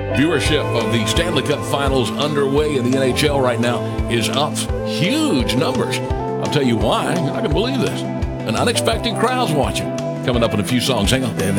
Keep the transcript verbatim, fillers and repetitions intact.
Viewership of the Stanley Cup Finals underway in the N H L right now is up huge numbers. I'll tell you why. You're not going to believe this. An unexpected crowd's watching. Coming up in a few songs. Hang on.